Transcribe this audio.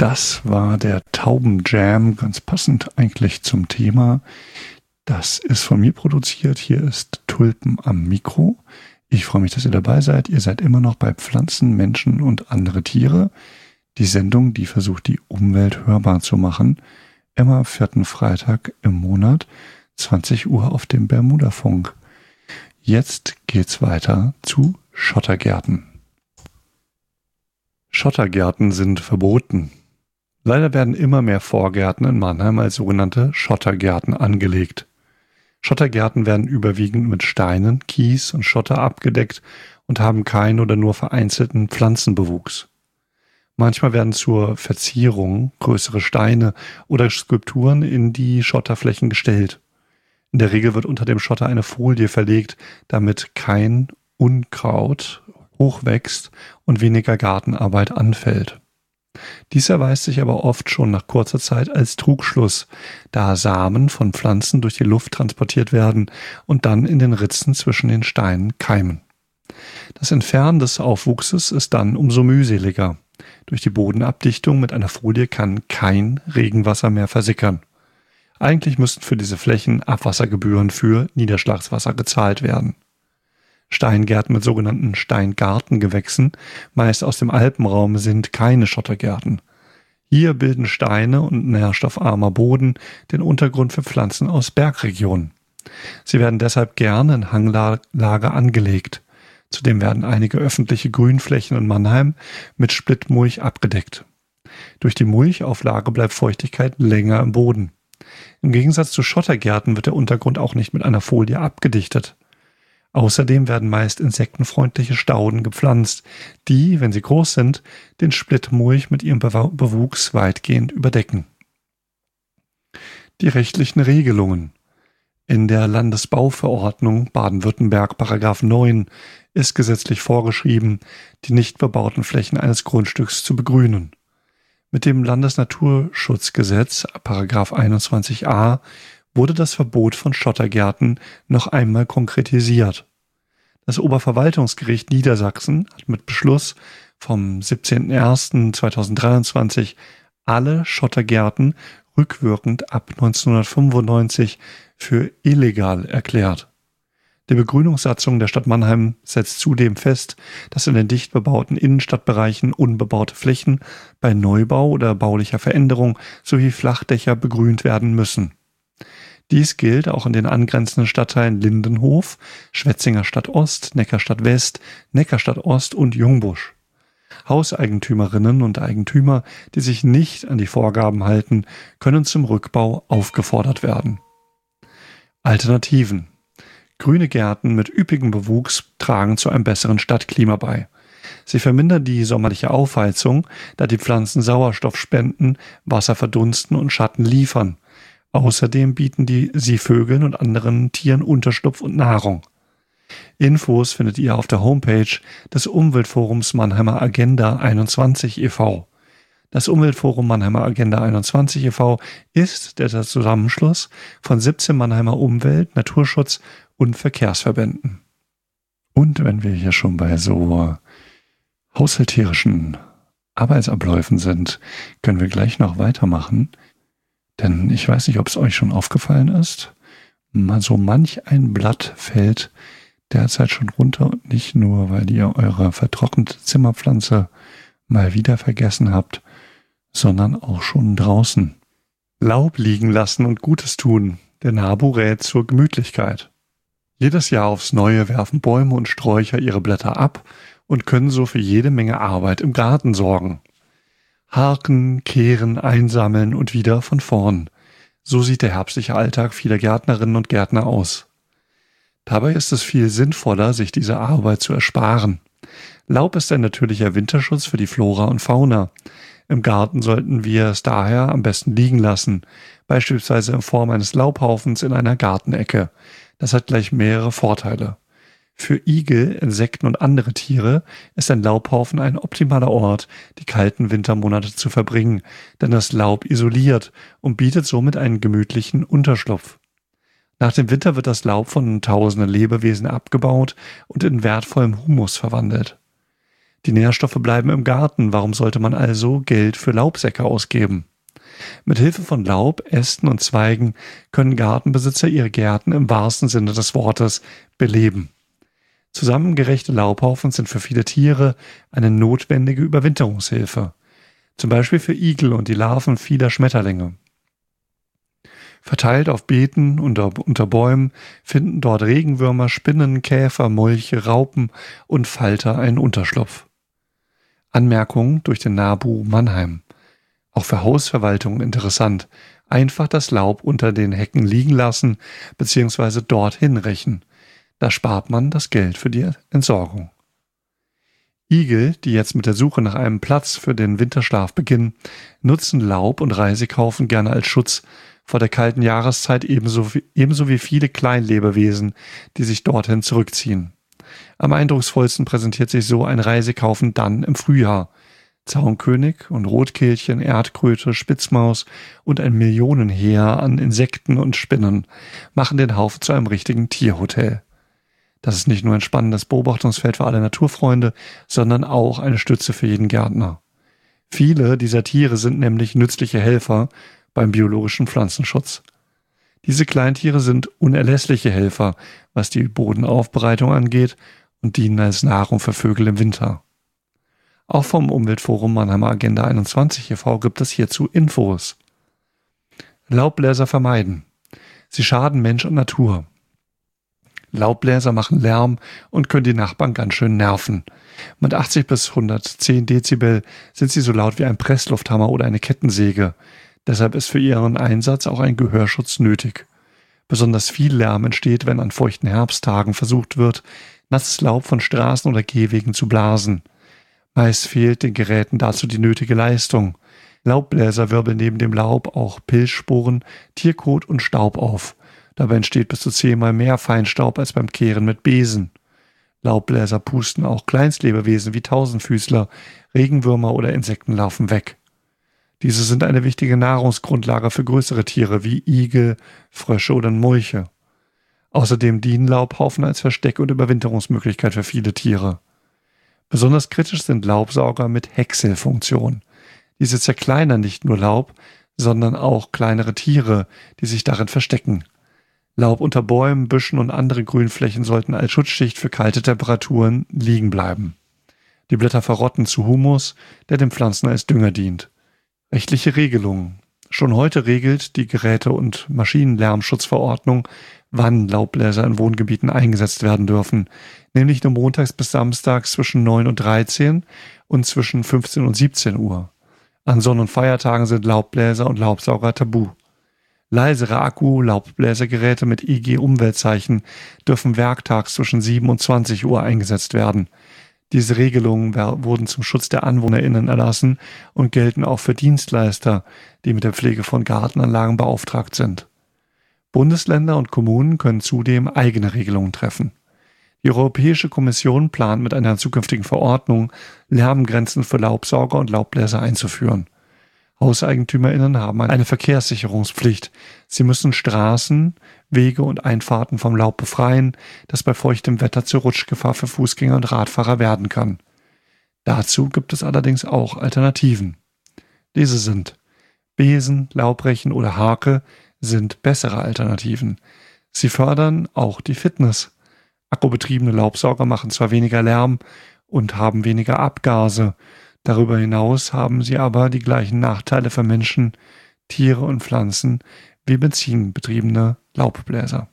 Das war der Taubenjam, ganz passend eigentlich zum Thema. Das ist von mir produziert. Hier ist Tulpen am Mikro. Ich freue mich, dass ihr dabei seid. Ihr seid immer noch bei Pflanzen, Menschen und andere Tiere. Die Sendung, die versucht, die Umwelt hörbar zu machen. Immer vierten Freitag im Monat, 20 Uhr auf dem Bermudafunk. Jetzt geht's weiter zu Schottergärten. Schottergärten sind verboten. Leider werden immer mehr Vorgärten in Mannheim als sogenannte Schottergärten angelegt. Schottergärten werden überwiegend mit Steinen, Kies und Schotter abgedeckt und haben keinen oder nur vereinzelten Pflanzenbewuchs. Manchmal werden zur Verzierung größere Steine oder Skulpturen in die Schotterflächen gestellt. In der Regel wird unter dem Schotter eine Folie verlegt, damit kein Unkraut hochwächst und weniger Gartenarbeit anfällt. Dies erweist sich aber oft schon nach kurzer Zeit als Trugschluss, da Samen von Pflanzen durch die Luft transportiert werden und dann in den Ritzen zwischen den Steinen keimen. Das Entfernen des Aufwuchses ist dann umso mühseliger. Durch die Bodenabdichtung mit einer Folie kann kein Regenwasser mehr versickern. Eigentlich müssten für diese Flächen Abwassergebühren für Niederschlagswasser gezahlt werden. Steingärten mit sogenannten Steingartengewächsen, meist aus dem Alpenraum, sind keine Schottergärten. Hier bilden Steine und nährstoffarmer Boden den Untergrund für Pflanzen aus Bergregionen. Sie werden deshalb gerne in Hanglage angelegt. Zudem werden einige öffentliche Grünflächen in Mannheim mit Splittmulch abgedeckt. Durch die Mulchauflage bleibt Feuchtigkeit länger im Boden. Im Gegensatz zu Schottergärten wird der Untergrund auch nicht mit einer Folie abgedichtet. Außerdem werden meist insektenfreundliche Stauden gepflanzt, die, wenn sie groß sind, den Splittmulch mit ihrem Bewuchs weitgehend überdecken. Die rechtlichen Regelungen. In der Landesbauverordnung Baden-Württemberg § 9 ist gesetzlich vorgeschrieben, die nicht bebauten Flächen eines Grundstücks zu begrünen. Mit dem Landesnaturschutzgesetz § 21a wurde das Verbot von Schottergärten noch einmal konkretisiert. Das Oberverwaltungsgericht Niedersachsen hat mit Beschluss vom 17.01.2023 alle Schottergärten rückwirkend ab 1995 für illegal erklärt. Die Begrünungssatzung der Stadt Mannheim setzt zudem fest, dass in den dicht bebauten Innenstadtbereichen unbebaute Flächen bei Neubau oder baulicher Veränderung sowie Flachdächer begrünt werden müssen. Dies gilt auch in den angrenzenden Stadtteilen Lindenhof, Schwetzinger Stadt-Ost, Neckarstadt-West, Neckarstadt-Ost und Jungbusch. Hauseigentümerinnen und Eigentümer, die sich nicht an die Vorgaben halten, können zum Rückbau aufgefordert werden. Alternativen. Grüne Gärten mit üppigem Bewuchs tragen zu einem besseren Stadtklima bei. Sie vermindern die sommerliche Aufheizung, da die Pflanzen Sauerstoff spenden, Wasser verdunsten und Schatten liefern. Außerdem bieten sie Vögeln und anderen Tieren Unterschlupf und Nahrung. Infos findet ihr auf der Homepage des Umweltforums Mannheimer Agenda 21 e.V. Das Umweltforum Mannheimer Agenda 21 e.V. ist der Zusammenschluss von 17 Mannheimer Umwelt-, Naturschutz- und Verkehrsverbänden. Und wenn wir hier schon bei so haushälterischen Arbeitsabläufen sind, können wir gleich noch weitermachen. Denn ich weiß nicht, ob es euch schon aufgefallen ist, so manch ein Blatt fällt derzeit schon runter und nicht nur, weil ihr eure vertrocknete Zimmerpflanze mal wieder vergessen habt, sondern auch schon draußen. Laub liegen lassen und Gutes tun, der NABU rät zur Gemütlichkeit. Jedes Jahr aufs Neue werfen Bäume und Sträucher ihre Blätter ab und können so für jede Menge Arbeit im Garten sorgen. Harken, kehren, einsammeln und wieder von vorn. So sieht der herbstliche Alltag vieler Gärtnerinnen und Gärtner aus. Dabei ist es viel sinnvoller, sich diese Arbeit zu ersparen. Laub ist ein natürlicher Winterschutz für die Flora und Fauna. Im Garten sollten wir es daher am besten liegen lassen, beispielsweise in Form eines Laubhaufens in einer Gartenecke. Das hat gleich mehrere Vorteile. Für Igel, Insekten und andere Tiere ist ein Laubhaufen ein optimaler Ort, die kalten Wintermonate zu verbringen, denn das Laub isoliert und bietet somit einen gemütlichen Unterschlupf. Nach dem Winter wird das Laub von tausenden Lebewesen abgebaut und in wertvollem Humus verwandelt. Die Nährstoffe bleiben im Garten, warum sollte man also Geld für Laubsäcke ausgeben? Mit Hilfe von Laub, Ästen und Zweigen können Gartenbesitzer ihre Gärten im wahrsten Sinne des Wortes beleben. Zusammengerechte Laubhaufen sind für viele Tiere eine notwendige Überwinterungshilfe, zum Beispiel für Igel und die Larven vieler Schmetterlinge. Verteilt auf Beeten und unter Bäumen finden dort Regenwürmer, Spinnen, Käfer, Molche, Raupen und Falter einen Unterschlupf. Anmerkung durch den NABU Mannheim. Auch für Hausverwaltungen interessant. Einfach das Laub unter den Hecken liegen lassen bzw. dorthin rächen. Da spart man das Geld für die Entsorgung. Igel, die jetzt mit der Suche nach einem Platz für den Winterschlaf beginnen, nutzen Laub und Reisekaufen gerne als Schutz vor der kalten Jahreszeit, ebenso wie viele Kleinlebewesen, die sich dorthin zurückziehen. Am eindrucksvollsten präsentiert sich so ein Reisekaufen dann im Frühjahr. Zaunkönig und Rotkehlchen, Erdkröte, Spitzmaus und ein Millionenheer an Insekten und Spinnen machen den Haufen zu einem richtigen Tierhotel. Das ist nicht nur ein spannendes Beobachtungsfeld für alle Naturfreunde, sondern auch eine Stütze für jeden Gärtner. Viele dieser Tiere sind nämlich nützliche Helfer beim biologischen Pflanzenschutz. Diese Kleintiere sind unerlässliche Helfer, was die Bodenaufbereitung angeht, und dienen als Nahrung für Vögel im Winter. Auch vom Umweltforum Mannheimer Agenda 21 e.V. gibt es hierzu Infos. Laubbläser vermeiden. Sie schaden Mensch und Natur. Laubbläser machen Lärm und können die Nachbarn ganz schön nerven. Mit 80 bis 110 Dezibel sind sie so laut wie ein Presslufthammer oder eine Kettensäge. Deshalb ist für ihren Einsatz auch ein Gehörschutz nötig. Besonders viel Lärm entsteht, wenn an feuchten Herbsttagen versucht wird, nasses Laub von Straßen oder Gehwegen zu blasen. Meist fehlt den Geräten dazu die nötige Leistung. Laubbläser wirbeln neben dem Laub auch Pilzsporen, Tierkot und Staub auf. Dabei entsteht bis zu 10-mal mehr Feinstaub als beim Kehren mit Besen. Laubbläser pusten auch Kleinstlebewesen wie Tausendfüßler, Regenwürmer oder Insektenlarven weg. Diese sind eine wichtige Nahrungsgrundlage für größere Tiere wie Igel, Frösche oder Molche. Außerdem dienen Laubhaufen als Versteck- und Überwinterungsmöglichkeit für viele Tiere. Besonders kritisch sind Laubsauger mit Häckselfunktion. Diese zerkleinern nicht nur Laub, sondern auch kleinere Tiere, die sich darin verstecken. Laub unter Bäumen, Büschen und andere Grünflächen sollten als Schutzschicht für kalte Temperaturen liegen bleiben. Die Blätter verrotten zu Humus, der den Pflanzen als Dünger dient. Rechtliche Regelungen. Schon heute regelt die Geräte- und Maschinenlärmschutzverordnung, wann Laubbläser in Wohngebieten eingesetzt werden dürfen, nämlich nur montags bis samstags zwischen 9 und 13 und zwischen 15 und 17 Uhr. An Sonn- und Feiertagen sind Laubbläser und Laubsauger tabu. Leisere Akku-Laubbläsergeräte mit EG-Umweltzeichen dürfen werktags zwischen 7 und 20 Uhr eingesetzt werden. Diese Regelungen wurden zum Schutz der AnwohnerInnen erlassen und gelten auch für Dienstleister, die mit der Pflege von Gartenanlagen beauftragt sind. Bundesländer und Kommunen können zudem eigene Regelungen treffen. Die Europäische Kommission plant mit einer zukünftigen Verordnung, Lärmgrenzen für Laubsauger und Laubbläser einzuführen. HauseigentümerInnen haben eine Verkehrssicherungspflicht. Sie müssen Straßen, Wege und Einfahrten vom Laub befreien, das bei feuchtem Wetter zur Rutschgefahr für Fußgänger und Radfahrer werden kann. Dazu gibt es allerdings auch Alternativen. Diese sind Besen, Laubrechen oder Hake sind bessere Alternativen. Sie fördern auch die Fitness. Akkubetriebene Laubsauger machen zwar weniger Lärm und haben weniger Abgase. Darüber hinaus haben sie aber die gleichen Nachteile für Menschen, Tiere und Pflanzen wie benzinbetriebene Laubbläser.